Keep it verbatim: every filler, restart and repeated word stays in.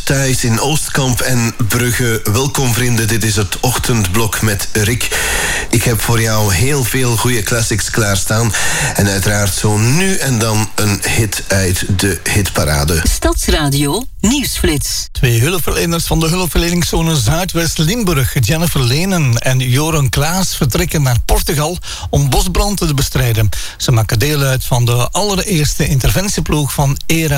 thuis in Oostkamp en Brugge. Welkom vrienden, dit is het ochtendblok met Rick. Ik heb voor jou heel veel goede classics klaarstaan. En uiteraard zo nu en dan een hit uit de hitparade. Stadsradio Nieuwsflits. Twee hulpverleners van de hulpverleningszone Zuidwest-Limburg, Jennifer Lenen en Joran Klaas, vertrekken naar Portugal om bosbranden te bestrijden. Ze maken deel uit van de allereerste interventieploeg van ERA